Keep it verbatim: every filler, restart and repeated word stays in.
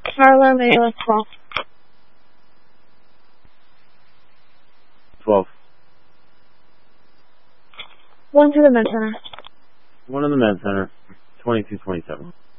Harlem, eight was twelve. twelve. One to the men's center. One in the men's center. twenty-two twenty-seven.